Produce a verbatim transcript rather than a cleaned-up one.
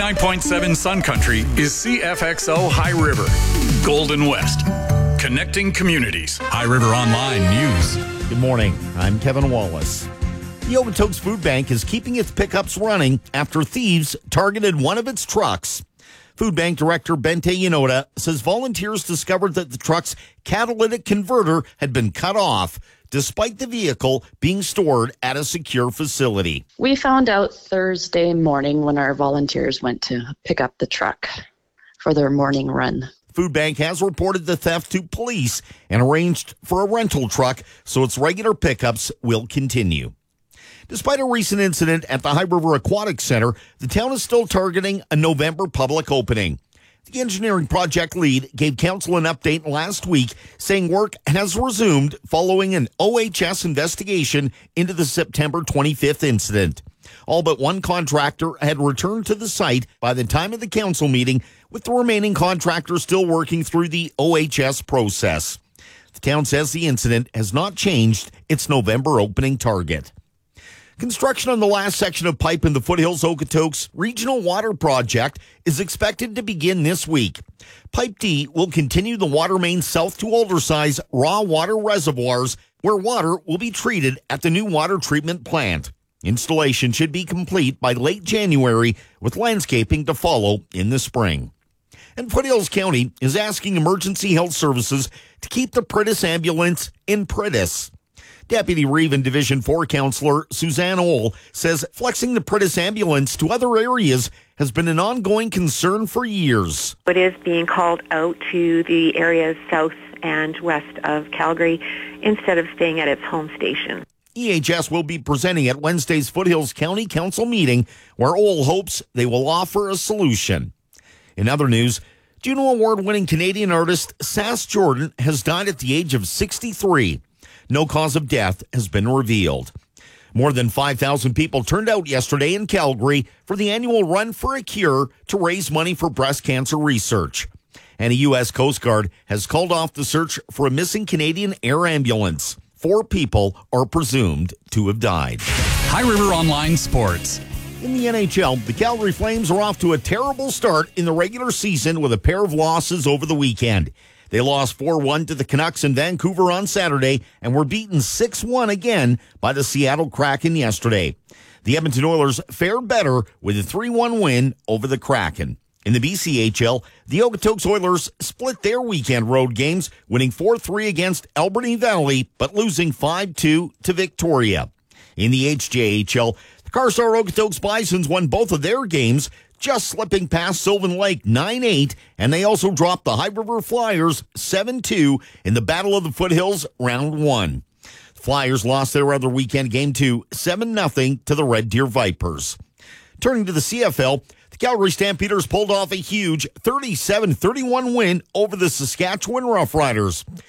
ninety-nine point seven Sun Country is C F X O High River, Golden West, connecting communities. High River Online News. Good morning. I'm Kevin Wallace. The Okotoks Food Bank is keeping its pickups running after thieves targeted one of its trucks. Food Bank Director Bente Yanoda says volunteers discovered that the truck's catalytic converter had been cut off, despite the vehicle being stored at a secure facility. We found out Thursday morning when our volunteers went to pick up the truck for their morning run. Food Bank has reported the theft to police and arranged for a rental truck, so its regular pickups will continue. Despite a recent incident at the High River Aquatic Center, the town is still targeting a November public opening. The engineering project lead gave council an update last week, saying work has resumed following an O H S investigation into the September twenty-fifth incident. All but one contractor had returned to the site by the time of the council meeting, with the remaining contractors still working through the O H S process. The town says the incident has not changed its November opening target. Construction on the last section of pipe in the Foothills Okotoks Regional Water Project is expected to begin this week. Pipe D will continue the water main south to Aldersize raw water reservoirs, where water will be treated at the new water treatment plant. Installation should be complete by late January, with landscaping to follow in the spring. And Foothills County is asking emergency health services to keep the Pritis ambulance in Pritis. Deputy Reeve Division four Counselor Suzanne Ohl says flexing the Pritis ambulance to other areas has been an ongoing concern for years. It is being called out to the areas south and west of Calgary instead of staying at its home station. E H S will be presenting at Wednesday's Foothills County Council meeting, where Ohl hopes they will offer a solution. In other news, Juno Award-winning Canadian artist Sass Jordan has died at the age of sixty-three. No cause of death has been revealed. More than five thousand people turned out yesterday in Calgary for the annual Run for a Cure to raise money for breast cancer research. And a U S Coast Guard has called off the search for a missing Canadian air ambulance. Four people are presumed to have died. High River Online Sports. In the N H L, the Calgary Flames are off to a terrible start in the regular season with a pair of losses over the weekend. They lost four one to the Canucks in Vancouver on Saturday and were beaten six one again by the Seattle Kraken yesterday. The Edmonton Oilers fared better with a three one win over the Kraken. In the B C H L, the Okotoks Oilers split their weekend road games, winning four three against Alberni Valley, but losing five two to Victoria. In the H J H L, the Carstar Okotoks Bisons won both of their games, just slipping past Sylvan Lake nine eight, and they also dropped the High River Flyers seven two in the Battle of the Foothills round one. The Flyers lost their other weekend game to seven nothing to the Red Deer Vipers. Turning to the C F L, the Calgary Stampeders pulled off a huge thirty-seven thirty-one win over the Saskatchewan Roughriders.